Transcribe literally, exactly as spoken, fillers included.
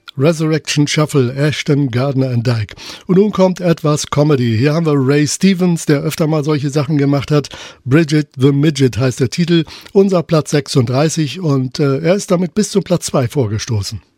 Resurrection Shuffle, Ashton, Gardner and Dyke. Und nun kommt etwas Comedy. Hier haben wir Ray Stevens, der öfter mal solche Sachen gemacht hat. Bridget the Midget heißt der Titel. Unser Platz sechsunddreißig und äh, er ist damit bis zum Platz zwei vorgestoßen.